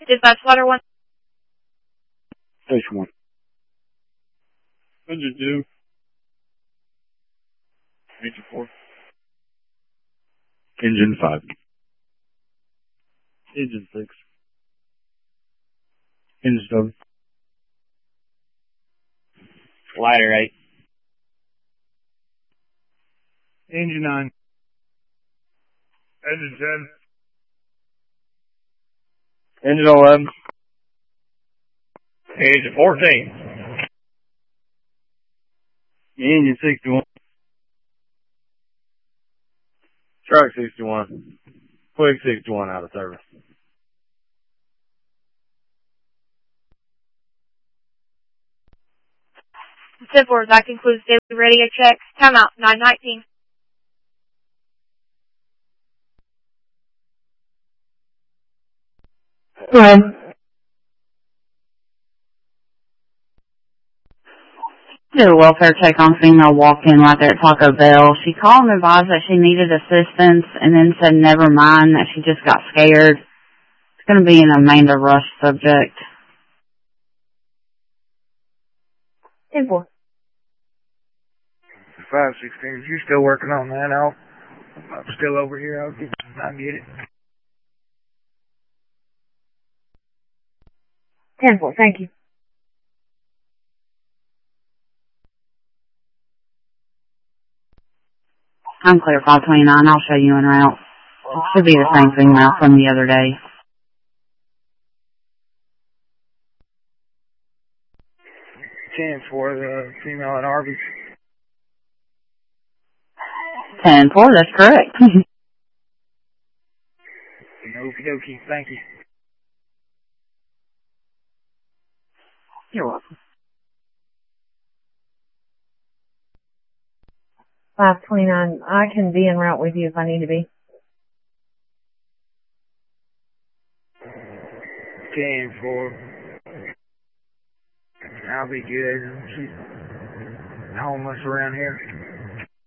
Dispatch Water 1. Station 1. Engine 2. Engine 4. Engine 5. Engine 6. Engine 7. Glider 8. Engine 9. Engine 10. Engine 11. Engine 14. Engine 61. Truck 61. Quick 61 out of service. 10-4, that concludes daily radio check. Timeout, 9:19. Did a welfare check on female walk-in right there at Taco Bell. She called and advised that she needed assistance and then said never mind, that she just got scared. It's going to be an Amanda Rush subject. 10-4. 516. You still working on that? I'm still over here. I'll get it. 10-4, thank you. I'm clear 529. I'll show you en route. It should be the same female from the other day. 10-4, the female at Arby's. 10-4, that's correct. Okie dokie, thank you. You're welcome. 529, I can be en route with you if I need to be. 10-4. I'll be good. She's homeless around here.